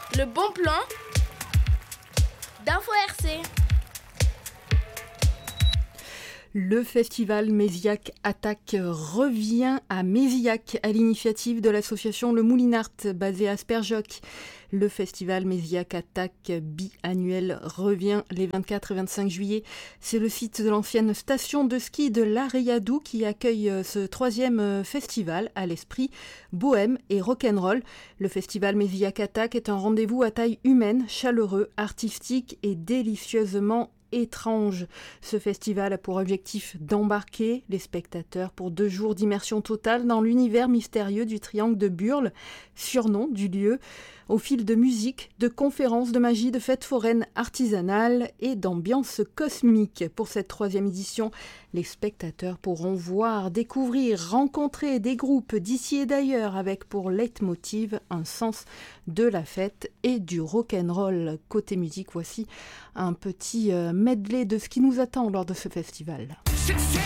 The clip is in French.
Le bon plan d'Info RC. Le festival Mézillac Attaque revient à Mézillac à l'initiative de l'association Le Moulinart basée à Asperjoc. Le festival Mézillac Attaque biannuel revient les 24 et 25 juillet. C'est le site de l'ancienne station de ski de l'Ariadou qui accueille ce troisième festival à l'esprit bohème et rock'n'roll. Le festival Mézillac Attaque est un rendez-vous à taille humaine, chaleureux, artistique et délicieusement étrange. Ce festival a pour objectif d'embarquer les spectateurs pour 2 jours d'immersion totale dans l'univers mystérieux du triangle de Burle, surnom du lieu, au fil de musique, de conférences, de magie, de fêtes foraines artisanales et d'ambiance cosmique. Pour cette 3e édition, les spectateurs pourront voir, découvrir, rencontrer des groupes d'ici et d'ailleurs avec pour leitmotiv un sens de la fête et du rock'n'roll. Côté musique, voici un petit medley de ce qui nous attend lors de ce festival. Succès